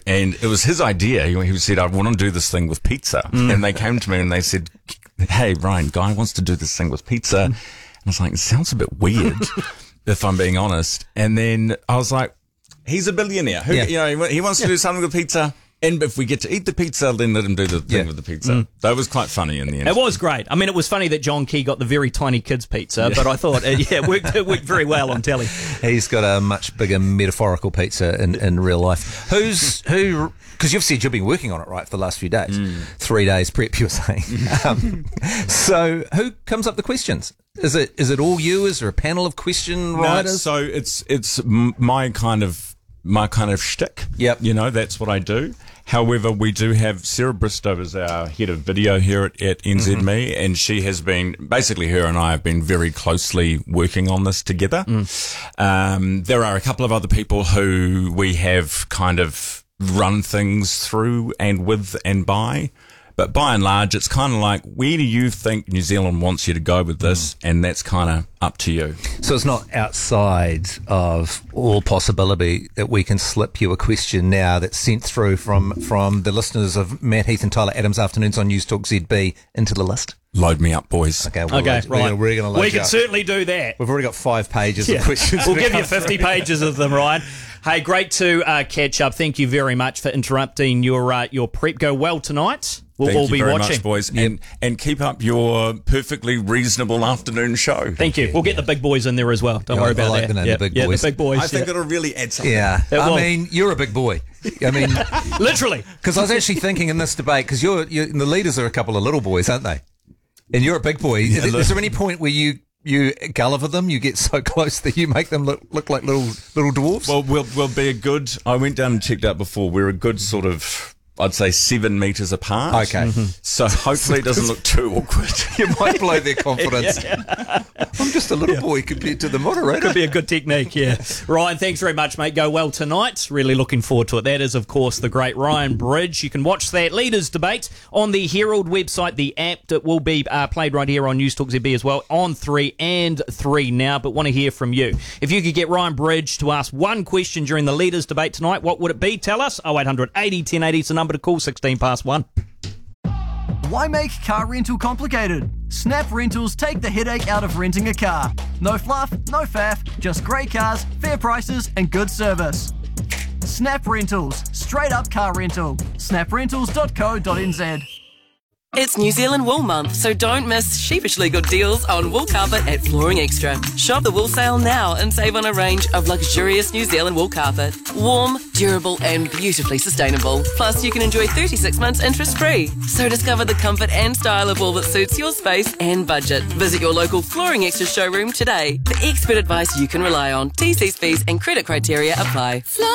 And it was his idea. He said, I want to do this thing with pizza. And they came to me and they said, hey, Ryan, Guy wants to do this thing with pizza. And I was like, it sounds a bit weird, if I'm being honest. And then I was like, he's a billionaire. He wants to do something with pizza. And if we get to eat the pizza, then let him do the thing with the pizza. That was quite funny in the end. It was great. I mean, it was funny that John Key got the very tiny kids pizza, but I thought, it worked very well on telly. He's got a much bigger metaphorical pizza in real life. Who? Because you've said you've been working on it, right, for the last few days. 3 days prep, you were saying. So who comes up with the questions? Is it all you? Is there a panel of question writers? So it's my kind of shtick. Yep. That's what I do. However, we do have Sarah Bristow as our head of video here at NZME, and she has been, basically her and I have been very closely working on this together. There are a couple of other people who we have kind of run things through and with and by. But by and large, it's kind of like, where do you think New Zealand wants you to go with this? And that's kind of up to you. So it's not outside of all possibility that we can slip you a question now that's sent through from the listeners of Matt Heath and Tyler Adams Afternoons on News Talk ZB into the list? Load me up, boys. Okay, right. We're going to load We you can up. certainly do that. We've already got 5 pages of questions. We'll give you 50 pages of them, Ryan. Hey, great to catch up. Thank you very much for interrupting your prep. Go well tonight. We'll all be watching. Thank you very much, boys. And keep up your perfectly reasonable afternoon show. Thank you. We'll get the big boys in there as well. Don't worry about I like that. the name, the big boys. The big boys. I think it'll really add something. Yeah. will. I mean, you're a big boy. I mean, Literally. because I was actually thinking in this debate, because you're the leaders are a couple of little boys, aren't they? And you're a big boy. Is there any point where you Gulliver them? You get so close that you make them look like little dwarves? Well, we'll be a good. I went down and checked out before. We're a good sort of, I'd say, 7 meters apart. Okay. So hopefully it doesn't look too awkward. You might blow their confidence. I'm just a little boy compared to the moderator. Could be a good technique, yeah. Ryan, thanks very much, mate. Go well tonight. Really looking forward to it. That is, of course, the great Ryan Bridge. You can watch that Leaders Debate on the Herald website, the app that will be played right here on News Talk ZB as well, on 3 and 3 now, but want to hear from you. If you could get Ryan Bridge to ask one question during the Leaders Debate tonight, what would it be? Tell us. 0800 80 1080 is the number to call, 16 past 1. Why make car rental complicated? Snap Rentals take the headache out of renting a car. No fluff, no faff, just great cars, fair prices and good service. Snap Rentals, straight up car rental. snaprentals.co.nz. It's New Zealand Wool Month, so don't miss sheepishly good deals on wool carpet at Flooring Extra. Shop the wool sale now and save on a range of luxurious New Zealand wool carpet. Warm, durable and beautifully sustainable. Plus, you can enjoy 36 months interest-free. So discover the comfort and style of wool that suits your space and budget. Visit your local Flooring Extra showroom today for expert advice you can rely on. TC's fees and credit criteria apply.